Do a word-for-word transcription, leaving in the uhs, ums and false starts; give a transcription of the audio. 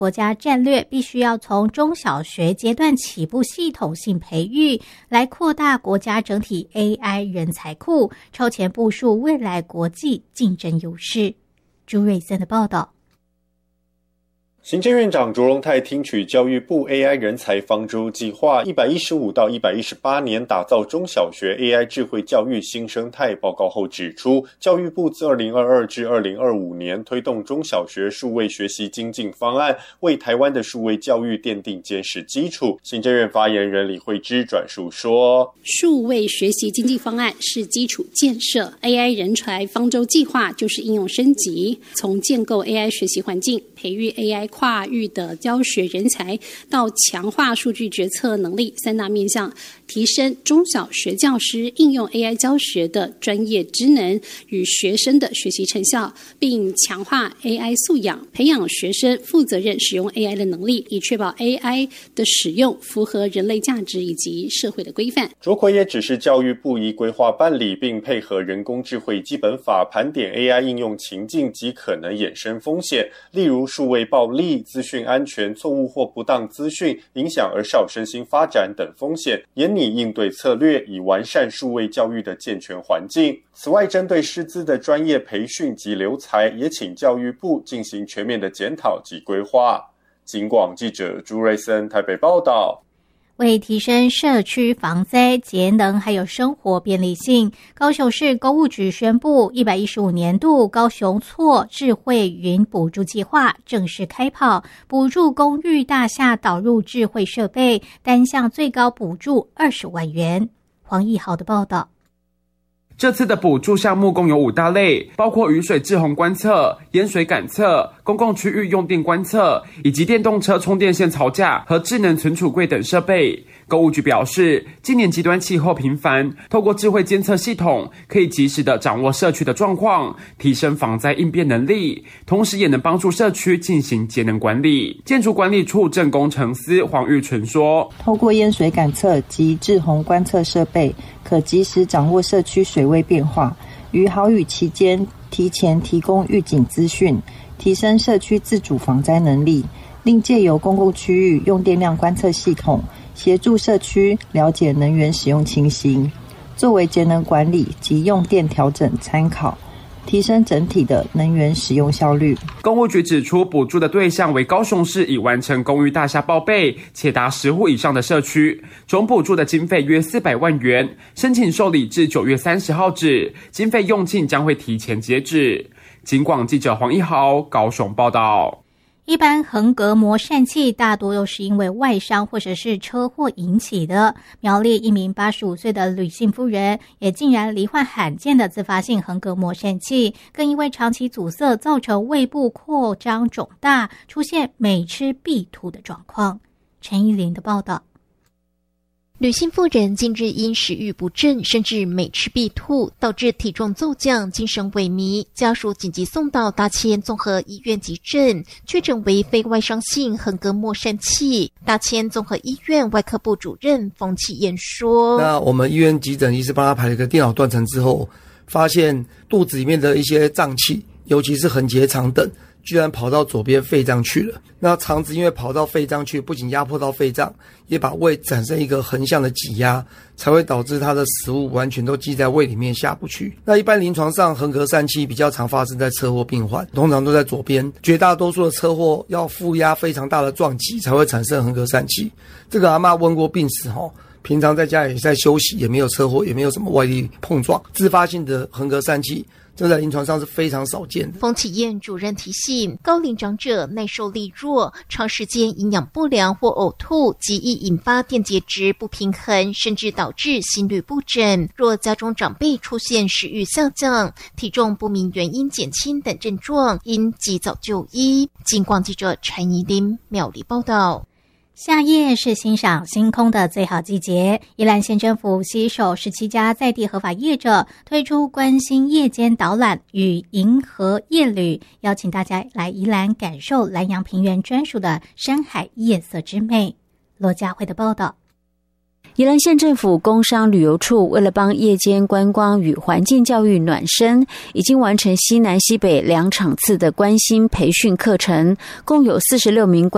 国家战略必须要从中小学阶段起步系统性培育，来扩大国家整体 A I 人才库，超前部署未来国际竞争优势。朱瑞森的报道。 行政院长卓荣泰听取教育部 A I 人才方舟计划一百一十五到一百一十八年打造中小学 A I 智慧教育新生态报告后指出，教育部自二零二二至二零二五年推动中小学数位学习精进方案，为台湾的数位教育奠定坚实基础。行政院发言人李惠芝转述说， 数位学习经济方案是基础建设， A I 人才方舟计划就是应用升级，从建构 A I 学习环境，培育 A I跨域的教学人才，到强化数据决策能力三大面向，提升中小学教师应用 A I 教学的专业职能与学生的学习成效，并强化 A I 素养，培养学生负责任使用 A I 的能力，以确保 A I 的使用符合人类价值以及社会的规范。 卓奎也指示教育部宜规划办理，并配合人工智慧基本法盘点 A I 应用情境及可能衍生风险，例如数位暴力、资讯安全、错误或不当资讯影响儿少身心发展等风险，研拟应对策略，以完善数位教育的健全环境。此外，针对师资的专业培训及留才，也请教育部进行全面的检讨及规划。警广记者朱瑞森台北报道。 为提升社区防灾节能还有生活便利性，高雄市公务局宣布一百一十五年度高雄错智慧云补助计划正式开跑，补助公寓大厦导入智慧设备，单项最高补助二十万元。黄义豪的报道。 这次的补助项目共有五大类，包括雨水滞洪观测、淹水感测、公共区域用电观测，以及电动车充电线槽架和智能存储柜等设备。公务局表示，今年极端气候频繁，透过智慧监测系统，可以及时的掌握社区的状况，提升防灾应变能力，同时也能帮助社区进行节能管理。建筑管理处正工程司黄玉纯说， 透过淹水感测及滞洪观测设备，可及时掌握社区水位变化，于豪雨期间提前提供预警资讯，提升社区自主防灾能力。另借由公共区域用电量观测系统，协助社区了解能源使用情形，作为节能管理及用电调整参考，提升整体的能源使用效率。 公务局指出，补助的对象为高雄市已完成公寓大厦报备且达十户以上的社区，总补助的经费约四百万元，申请受理至九月三十号止，经费用尽将会提前截止。警广记者黄一豪高雄报道。 一般横膈膜疝气大多又是因为外伤或者是车祸引起的。苗栗一名八十五岁的吕姓妇人也竟然罹患罕见的自发性横膈膜疝气，更因为长期阻塞造成胃部扩张肿大，出现每吃必吐的状况。陈依琳的报道。 吕姓妇人近日因食欲不振，甚至每吃必吐，导致体重骤降，精神萎靡，家属紧急送到大千综合医院急诊，确诊为非外伤性横膈膜疝气。大千综合医院外科部主任冯启燕说：“ 那我们医院急诊医师帮他排了一个电脑断层之后，发现肚子里面的一些脏器，尤其是横结肠等，居然跑到左边肺脏去了。那肠子因为跑到肺脏去，不仅压迫到肺脏，也把胃产生一个横向的挤压，才会导致它的食物完全都积在胃里面下不去。那一般临床上横膈疝气比较常发生在车祸病患，通常都在左边，绝大多数的车祸要负压非常大的撞击才会产生横膈疝气。这个阿嬷问过病史齁，平常在家也在休息，也没有车祸，也没有什么外力碰撞，自发性的横膈疝气这在临床上是非常少见的。 冯启燕主任提醒，高龄长者耐受力弱，长时间营养不良或呕吐，极易引发电解质不平衡，甚至导致心律不整。若家中长辈出现食欲下降、体重不明原因减轻等症状，应及早就医。警广记者陈怡琳苗栗报道。 夏夜是欣赏星空的最好季节，宜兰县政府携手十七家在地合法业者推出关心夜间导览与银河夜旅，邀请大家来宜兰感受兰阳平原专属的山海夜色之美。罗家慧的报道。 宜兰县政府工商旅游处为了帮夜间观光与环境教育暖身，已经完成西南西北两场次的关心培训课程，共有四十六名观